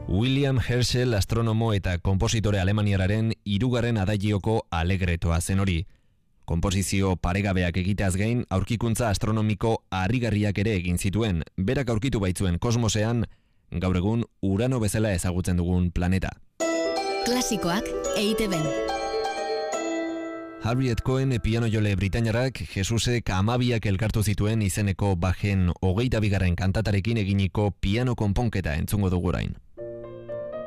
William Herschel astronomo eta konpositore alemaniararen 3. adaioko Alegretoa zen hori. Konposizio paregabeak egiteaz gain, aurkikuntza astronomiko harrigarriak ere egin zituen, berak aurkitu baitzuen kosmosean, gaur egun Urano bezala ezagutzen dugun planeta. Klasikoak EITB-n. Harriet Cohen pianojole britainiarrak Jesusek 12 elkartu zituen izeneko Bachen 22. kantatarekin eginiko piano konponketa entzungo dugu orain.